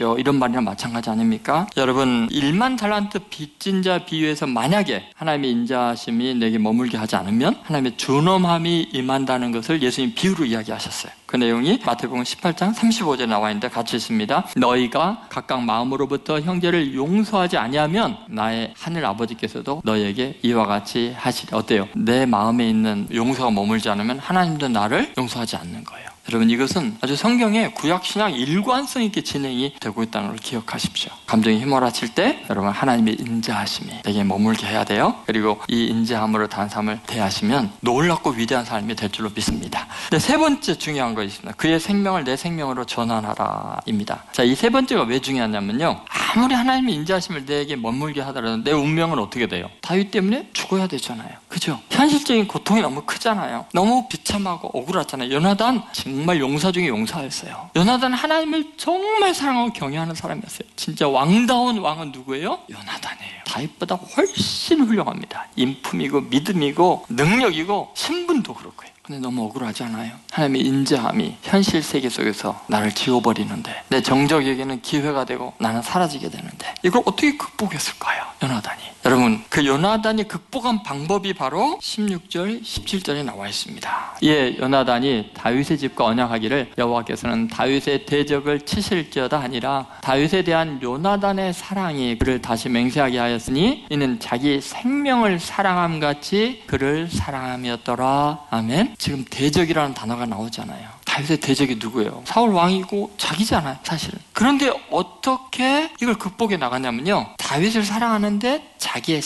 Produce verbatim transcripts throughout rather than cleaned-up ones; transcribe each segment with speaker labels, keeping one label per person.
Speaker 1: 하십시오. 이런 말이랑 마찬가지 아닙니까? 여러분, 일만 달란트 빚진 자 비유에서 만약에 하나님의 인자하심이 내게 머물게 하지 않으면 하나님의 준엄함이 임한다는 것을 예수님 비유로 이야기하셨어요. 그 내용이 마태복음 십팔 장 삼십오 절에 나와 있는데 같이 읽습니다. 너희가 각각 마음으로부터 형제를 용서하지 아니하면 나의 하늘 아버지께서도 너희에게 이와 같이 하시리. 어때요? 내 마음에 있는 용서가 머물지 않으면 하나님도 나를 용서하지 않는 거예요. 여러분, 이것은 아주 성경의 구약신약 일관성 있게 진행이 되고 있다는 걸 기억하십시오. 감정이 휘몰아칠 때 여러분, 하나님의 인자하심이 내게 머물게 해야 돼요. 그리고 이 인자함으로 다른 사람을 대하시면 놀랍고 위대한 삶이 될 줄로 믿습니다. 근데 세 번째 중요한 것이 있습니다. 그의 생명을 내 생명으로 전환하라 입니다. 자, 이 세 번째가 왜 중요하냐면요, 아무리 하나님의 인자하심을 내게 머물게 하더라도 내 운명은 어떻게 돼요? 다윗 때문에 죽어야 되잖아요. 그죠? 현실적인 고통이 너무 크잖아요. 너무 비참하고 억울하잖아요. 요나단 정말 용사 중에 용사였어요. 요나단 하나님을 정말 사랑하고 경외하는 사람이었어요. 진짜 왕다운 왕은 누구예요? 요나단이에요. 다윗보다 훨씬 훌륭합니다. 인품이고 믿음이고 능력이고 신분도 그렇고요. 근데 너무 억울하지 않아요? 하나님의 인자함이 현실 세계 속에서 나를 지워버리는데, 내 정적에게는 기회가 되고 나는 사라지게 되는데, 이걸 어떻게 극복했을까요? 요나단이. 여러분, 그 요나단이 극복한 방법이 바로 십육 절, 십칠 절에 나와 있습니다. 예, 요나단이 다윗의 집과 언약하기를 여호와께서는 다윗의 대적을 치실지어다 하니라. 다윗에 대한 요나단의 사랑이 그를 다시 맹세하게 하였으니 이는 자기 생명을 사랑함같이 그를 사랑함이었더라. 아멘. 지금 대적이라는 단어가 나오잖아요. 다윗의 대적이 누구예요? 사울 왕이고 자기잖아요, 사실은. 그런데 어떻게 이걸 극복해 나가냐면요, 다윗을 사랑하는데 자기의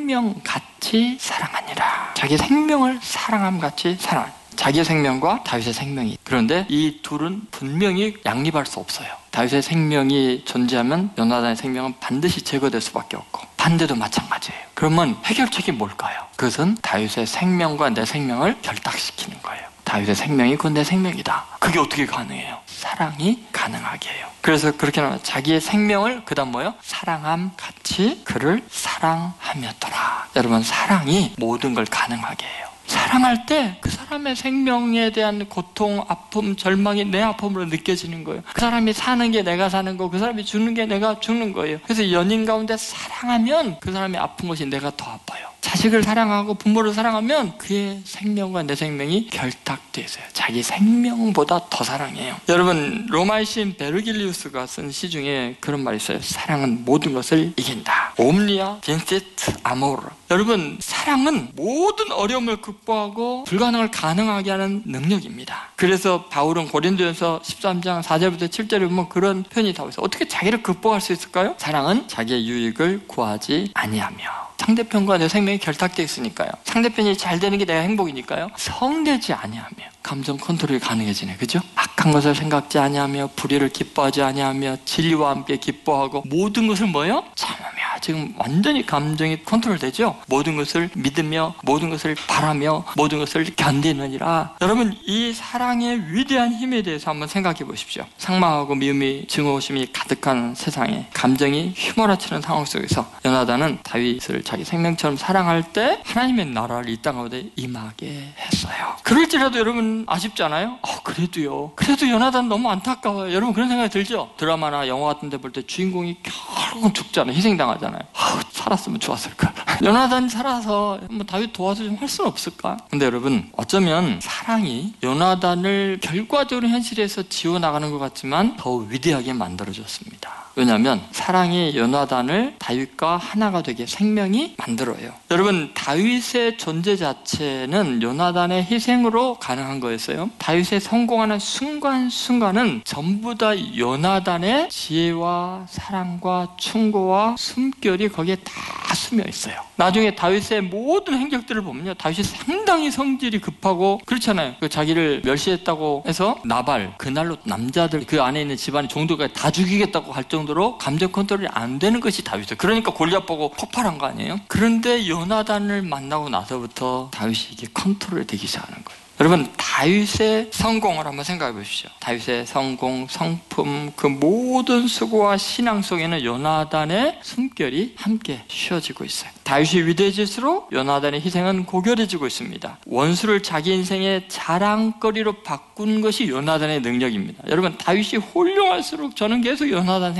Speaker 1: 생명같이 사랑하니라. 자기의 생명을 사랑함같이 사랑. 자기의 생명과 다윗의 생명이. 그런데 이 둘은 분명히 양립할 수 없어요. 다윗의 생명이 존재하면 요나단의 생명은 반드시 제거될 수밖에 없고, 반대도 마찬가지예요. 그러면 해결책이 뭘까요? 그것은 다윗의 생명과 내 생명을 결탁시키는 거예요. 다윗의 생명이 곧 내 생명이다. 그게 어떻게 가능해요? 사랑이 가능하게 해요. 그래서 그렇게 나와요. 자기의 생명을 그 다음 뭐예요? 사랑함 같이 그를 사랑하였더라. 여러분, 사랑이 모든 걸 가능하게 해요. 사랑할 때 그 사람의 생명에 대한 고통, 아픔, 절망이 내 아픔으로 느껴지는 거예요. 그 사람이 사는 게 내가 사는 거고, 그 사람이 죽는 게 내가 죽는 거예요. 그래서 연인 가운데 사랑하면 그 사람이 아픈 것이 내가 더 아파요. 자식을 사랑하고 부모를 사랑하면 그의 생명과 내 생명이 결탁되어 있어요. 자기 생명보다 더 사랑해요. 여러분, 로마의 시인 베르길리우스가 쓴 시 중에 그런 말이 있어요. 사랑은 모든 것을 이긴다. 옴니아 빈시트 아모르. 여러분, 사랑은 모든 어려움을 극복하고 불가능을 가능하게 하는 능력입니다. 그래서 바울은 고린도전서 십삼 장 사 절부터 칠 절에 보면 그런 표현이 나와 있어요. 어떻게 자기를 극복할 수 있을까요? 사랑은 자기의 유익을 구하지 아니하며. 상대편과 내 생명이 결탁되어 있으니까요. 상대편이 잘 되는 게 내가 행복이니까요. 성내지 아니하며 감정 컨트롤이 가능해지네. 그죠? 악한 것을 생각지 아니하며 불의를 기뻐하지 아니하며 진리와 함께 기뻐하고 모든 것을 뭐예요? 참으며. 지금 완전히 감정이 컨트롤되죠? 모든 것을 믿으며 모든 것을 바라며 모든 것을 견디느니라. 여러분, 이 사랑의 위대한 힘에 대해서 한번 생각해 보십시오. 상망하고 미움이 증오심이 가득한 세상에 감정이 휘몰아치는 상황 속에서 요나단은 다윗을 자기 생명처럼 사랑할 때 하나님의 나라를 이 땅 가운데 임하게 했어요. 그럴지라도 여러분 아쉽잖아요? 어, 그래도요. 그래도 요나단 너무 안타까워요. 여러분 그런 생각이 들죠? 드라마나 영화 같은 데 볼 때 주인공이 결국은 죽잖아요. 희생당하잖아요. 아, 살았으면 좋았을까? 요나단이 살아서 뭐 다윗 도와서 좀 할 수는 없을까? 근데 여러분, 어쩌면 사랑이 요나단을 결과적으로 현실에서 지워나가는 것 같지만 더 위대하게 만들어줬습니다. 왜냐하면 사랑이 요나단을 다윗과 하나가 되게 생명이 만들어요. 여러분, 다윗의 존재 자체는 요나단의 희생으로 가능한 거였어요. 다윗의 성공하는 순간순간은 전부 다 요나단의 지혜와 사랑과 충고와 숨결이 거기에 다 스며 있어요. 나중에 다윗의 모든 행적들을 보면요, 다윗이 상당히 성질이 급하고 그렇잖아요. 그 자기를 멸시했다고 해서 나발, 그날로 남자들 그 안에 있는 집안의 종들까지 다 죽이겠다고 할 정도로 감정 컨트롤이 안 되는 것이 다윗이에요. 그러니까 골리앗 보고 폭발한 거 아니에요? 그런데 요나단을 만나고 나서부터 다윗이 이게 컨트롤이 되기 시작하는 거예요. 여러분, 다윗의 성공을 한번 생각해 보십시오. 다윗의 성공, 성품, 그 모든 수고와 신앙 속에는 요나단의 숨결이 함께 쉬어지고 있어요. 다윗이 위대해질수록 요나단의 희생은 고결해지고 있습니다. 원수를 자기 인생의 자랑거리로 바꾼 것이 요나단의 능력입니다. 여러분, 다윗이 훌륭할수록 저는 계속 요나단